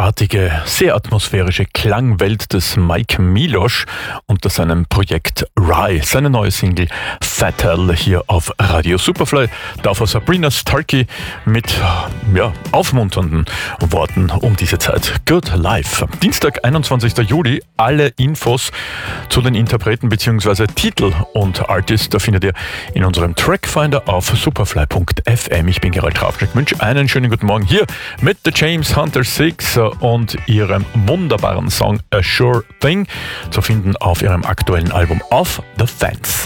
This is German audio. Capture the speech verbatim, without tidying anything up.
einzigartige, sehr atmosphärische Klangwelt des Mike Milosch unter seinem Projekt Rye. Seine neue Single Fatal hier auf Radio Superfly. Davor Sabrina Starkey mit ja, aufmunternden Worten um diese Zeit. Good Life. Dienstag, einundzwanzigster Juli. Alle Infos zu den Interpreten bzw. Titel und Artists, da findet ihr in unserem Trackfinder auf superfly punkt f m. Ich bin Gerald Trafschnick. Ich wünsche einen schönen guten Morgen hier mit The James Hunter Six und ihrem wunderbaren Song A Sure Thing, zu finden auf ihrem aktuellen Album Off the Fence.